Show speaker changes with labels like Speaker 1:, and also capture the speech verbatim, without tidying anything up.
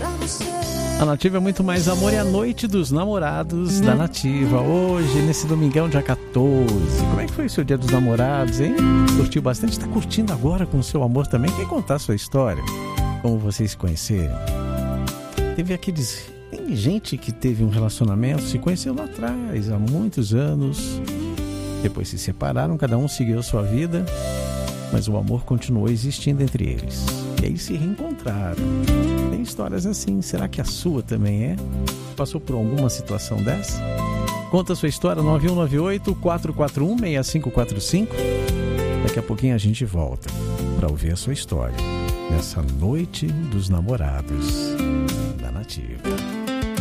Speaker 1: A Nativa é muito mais amor, e a noite dos namorados da Nativa. Hoje, nesse domingão, dia quatorze. Como é que foi o seu dia dos namorados, hein? Curtiu bastante? Está curtindo agora com o seu amor também? Quer contar a sua história? Como vocês se conheceram? Teve aqueles... Tem gente que teve um relacionamento, se conheceu lá atrás, há muitos anos. Depois se separaram, cada um seguiu a sua vida, mas o amor continuou existindo entre eles. E aí se reencontraram. Tem histórias assim. Será que a sua também é? Passou por alguma situação dessa? Conta a sua história, nove um nove oito, quatro quatro um, seis cinco quatro cinco. Daqui a pouquinho a gente volta para ouvir a sua história nessa noite dos namorados da Nativa.